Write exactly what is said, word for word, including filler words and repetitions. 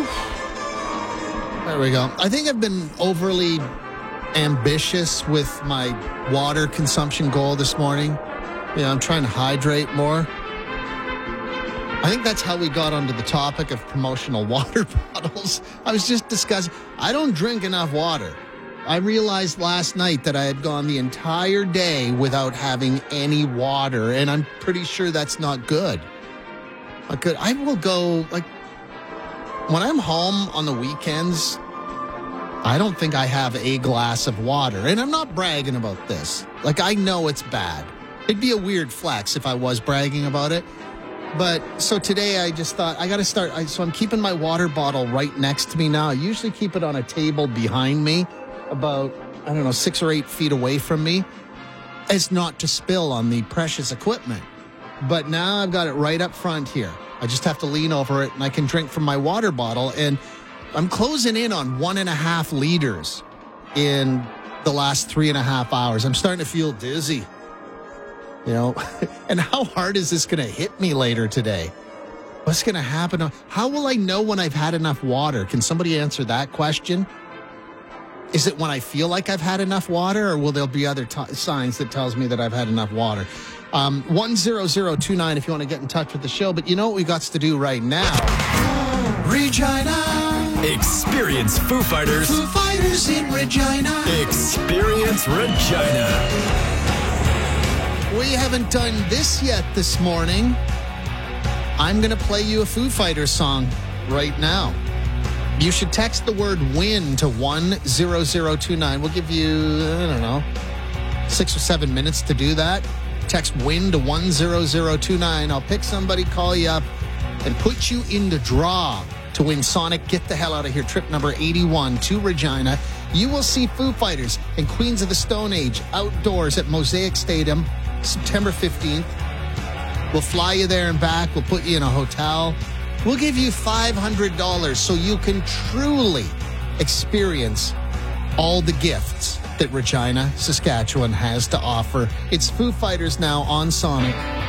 There we go. I think I've been overly ambitious with my water consumption goal this morning. You know, I'm trying to hydrate more. I think that's how we got onto the topic of promotional water bottles. I was just discussing, I don't drink enough water. I realized last night that I had gone the entire day without having any water, and I'm pretty sure that's not good. I could, I will go, like, when I'm home on the weekends, I don't think I have a glass of water. And I'm not bragging about this. Like, I know it's bad. It'd be a weird flex if I was bragging about it. But so today I just thought I got to start. I, so I'm keeping my water bottle right next to me now. I usually keep it on a table behind me, about, I don't know, six or eight feet away from me, as not to spill on the precious equipment. But now I've got it right up front here. I just have to lean over it and I can drink from my water bottle. And I'm closing in on one and a half liters in the last three and a half hours. I'm starting to feel dizzy. You know, and how hard is this going to hit me later today? What's going to happen? How will I know when I've had enough water? Can somebody answer that question? Is it when I feel like I've had enough water, or will there be other t- signs that tells me that I've had enough water? Um, one zero zero two nine if you want to get in touch with the show. But you know what we got to do right now? Regina. Experience Foo Fighters. Foo Fighters in Regina. Experience Regina. We haven't done this yet this morning. I'm going to play you a Foo Fighters song right now. You should text the word WIN to one zero zero two nine. We'll give you, I don't know, six or seven minutes to do that. Text WIN to one zero zero two nine. I'll pick somebody, call you up, and put you in the draw to win Sonic Get the Hell Out of Here trip number eighty-one to Regina. You will see Foo Fighters and Queens of the Stone Age outdoors at Mosaic Stadium September fifteenth. We'll fly you there and back. We'll put you in a hotel. We'll give you five hundred dollars so you can truly experience all the gifts that Regina, Saskatchewan has to offer. It's Foo Fighters now on Sonic.